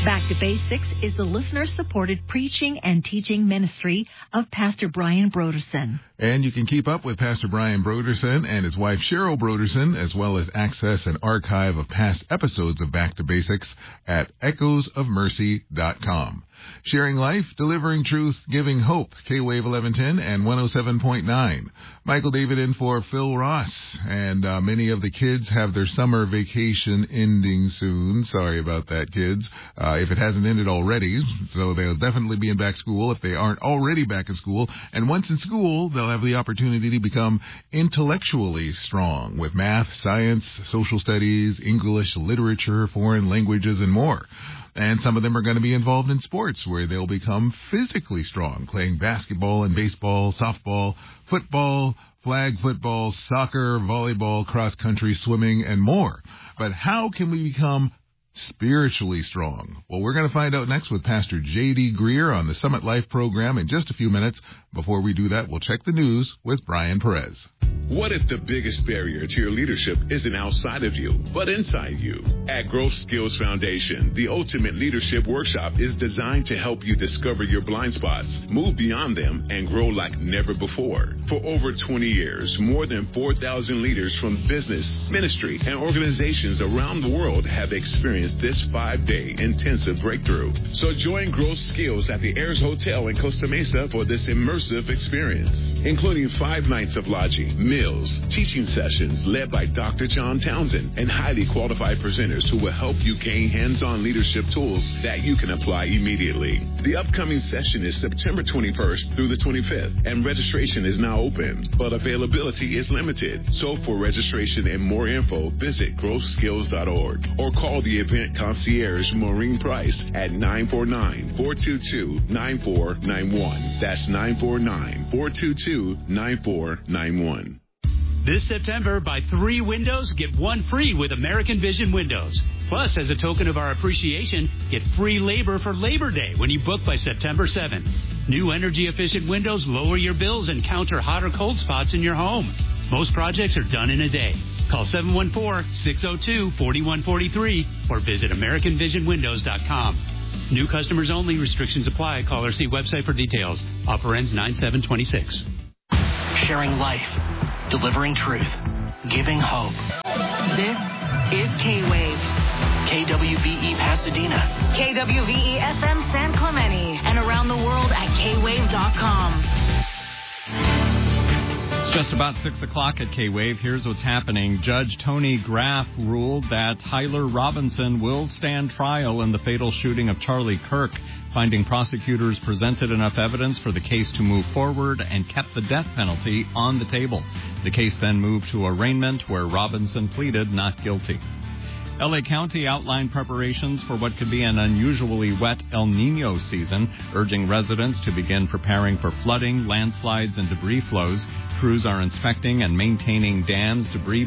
Back to Basics is the listener-supported preaching and teaching ministry of Pastor Brian Brodersen. And you can keep up with Pastor Brian Brodersen and his wife Cheryl Brodersen, as well as access an archive of past episodes of Back to Basics at echoesofmercy.com. Sharing life, delivering truth, giving hope. K-Wave 1110 and 107.9. Michael David in for Phil Ross. And many of the kids have their summer vacation ending soon. Sorry about that, kids. If it hasn't ended already. So they'll definitely be in back school if they aren't already back in school. And once in school, they'll have the opportunity to become intellectually strong with math, science, social studies, English, literature, foreign languages, and more. And some of them are going to be involved in sports where they'll become physically strong, playing basketball and baseball, softball, football, flag football, soccer, volleyball, cross country, swimming, and more. But how can we become spiritually strong? Well, we're going to find out next with Pastor J.D. Greer on the Summit Life program in just a few minutes. Before we do that, we'll check the news with Brian Perez. What if the biggest barrier to your leadership isn't outside of you, but inside you? At Growth Skills Foundation, the Ultimate Leadership Workshop is designed to help you discover your blind spots, move beyond them, and grow like never before. For over 20 years, more than 4,000 leaders from business, ministry, and organizations around the world have experienced this 5-day intensive breakthrough. So join Growth Skills at the Ayers Hotel in Costa Mesa for this immersive experience, including 5 nights of lodging, meals, teaching sessions led by Dr. John Townsend, and highly qualified presenters who will help you gain hands-on leadership tools that you can apply immediately. The upcoming session is September 21st through the 25th, and registration is now open, but availability is limited. So for registration and more info, visit growthskills.org or call the event concierge Maureen Price at 949-422-9491. That's 949-422-9491. This September, buy 3 windows, get 1 free with American Vision Windows. Plus, as a token of our appreciation, get free labor for Labor Day when you book by September 7th. New energy-efficient windows lower your bills and counter hot or cold spots in your home. Most projects are done in a day. Call 714-602-4143 or visit AmericanVisionWindows.com. New customers only. Restrictions apply. Call or see website for details. Offer ends 9/7/26. Sharing life, delivering truth, giving hope. This is K-Wave. KWVE Pasadena. KWVE FM San Clemente. And around the world at kwave.com. It's just about 6 o'clock at K-Wave. Here's what's happening. Judge Tony Graff ruled that Tyler Robinson will stand trial in the fatal shooting of Charlie Kirk, finding prosecutors presented enough evidence for the case to move forward and kept the death penalty on the table. The case then moved to arraignment, where Robinson pleaded not guilty. L.A. County outlined preparations for what could be an unusually wet El Nino season, urging residents to begin preparing for flooding, landslides, and debris flows. Crews are inspecting and maintaining dams, debris